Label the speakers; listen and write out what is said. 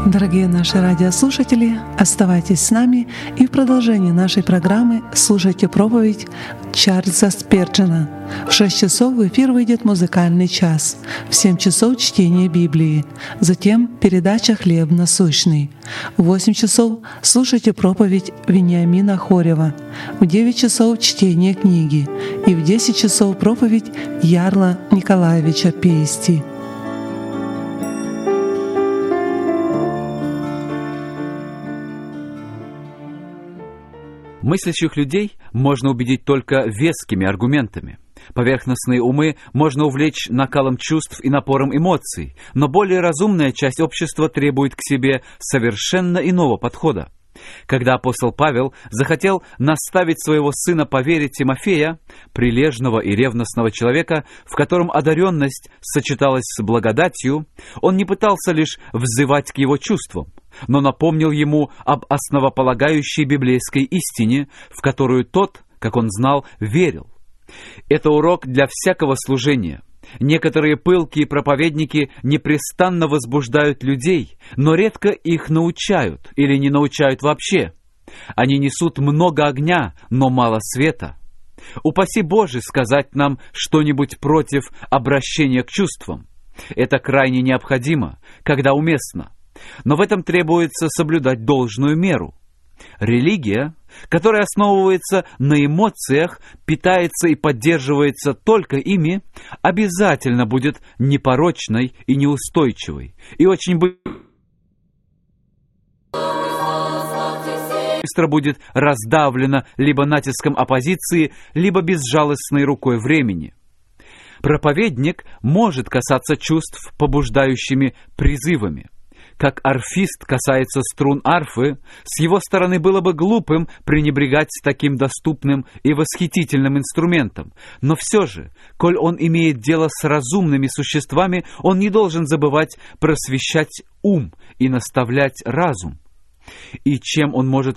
Speaker 1: Дорогие наши радиослушатели, оставайтесь с нами и в продолжении нашей программы слушайте проповедь Чарльза Спирджена. В 6 часов в эфир выйдет музыкальный час, в 7 часов чтение Библии, затем передача «Хлеб насущный». В 8 часов слушайте проповедь Вениамина Хорева, в 9 часов чтение книги и в 10 часов проповедь Ярла Николаевича Пейсти.
Speaker 2: Мыслящих людей можно убедить только вескими аргументами. Поверхностные умы можно увлечь накалом чувств и напором эмоций, но более разумная часть общества требует к себе совершенно иного подхода. Когда апостол Павел захотел наставить своего сына по вере Тимофея, прилежного и ревностного человека, в котором одаренность сочеталась с благодатью, он не пытался лишь взывать к его чувствам, но напомнил ему об основополагающей библейской истине, в которую тот, как он знал, верил. Это урок для всякого служения. Некоторые пылкие проповедники непрестанно возбуждают людей, но редко их научают или не научают вообще. Они несут много огня, но мало света. Упаси Боже сказать нам что-нибудь против обращения к чувствам. Это крайне необходимо, когда уместно. Но в этом требуется соблюдать должную меру. Религия, которая основывается на эмоциях, питается и поддерживается только ими, обязательно будет непорочной и неустойчивой, и очень быстро будет раздавлена либо натиском оппозиции, либо безжалостной рукой времени. Проповедник может касаться чувств побуждающими призывами. Как арфист касается струн арфы, с его стороны было бы глупым пренебрегать таким доступным и восхитительным инструментом. Но все же, коль он имеет дело с разумными существами, он не должен забывать просвещать ум и наставлять разум. И чем он может